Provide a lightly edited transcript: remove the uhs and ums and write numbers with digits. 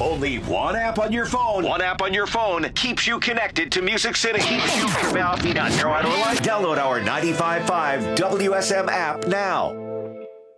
Only one app on your phone. One app on your phone keeps you connected to Music City. Keeps you from out. Download our 95.5 WSM app now.